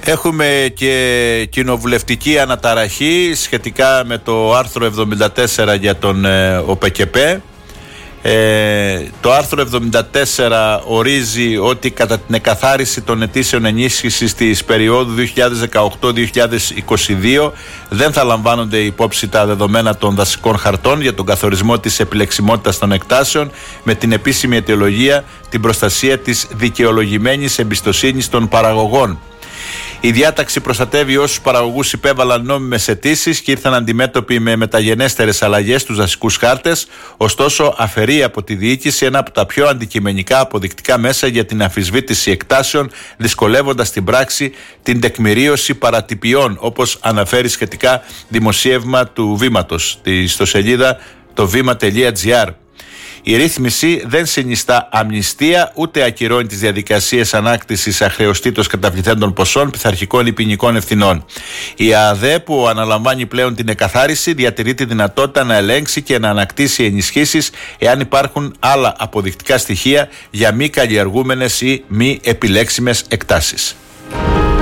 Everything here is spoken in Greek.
Έχουμε και κοινοβουλευτική αναταραχή σχετικά με το άρθρο 74 για τον ΟΠΕΚΕΠΕ. Το άρθρο 74 ορίζει ότι κατά την εκαθάριση των αιτήσεων ενίσχυσης της περίοδου 2018-2022 δεν θα λαμβάνονται υπόψη τα δεδομένα των δασικών χαρτών για τον καθορισμό της επιλεξιμότητας των εκτάσεων, με την επίσημη αιτιολογία την προστασία της δικαιολογημένης εμπιστοσύνης των παραγωγών. Η διάταξη προστατεύει όσους παραγωγούς υπέβαλαν νόμιμες αιτήσεις και ήρθαν αντιμέτωποι με μεταγενέστερες αλλαγές στους δασικούς χάρτες, ωστόσο αφαιρεί από τη διοίκηση ένα από τα πιο αντικειμενικά αποδεικτικά μέσα για την αμφισβήτηση εκτάσεων, δυσκολεύοντας στην πράξη την τεκμηρίωση παρατυπιών, όπως αναφέρει σχετικά δημοσίευμα του Βήματος, στη ιστοσελίδα το βήμα.gr. Η ρύθμιση δεν συνιστά αμνηστία ούτε ακυρώνει τις διαδικασίες ανάκτησης αχρεωστήτως καταβληθέντων ποσών, πειθαρχικών ή ποινικών ευθυνών. Η ΑΔΕ, που αναλαμβάνει πλέον την εκαθάριση, διατηρεί τη δυνατότητα να ελέγξει και να ανακτήσει ενισχύσεις εάν υπάρχουν άλλα αποδεικτικά στοιχεία για μη καλλιεργούμενες ή μη επιλέξιμες εκτάσεις.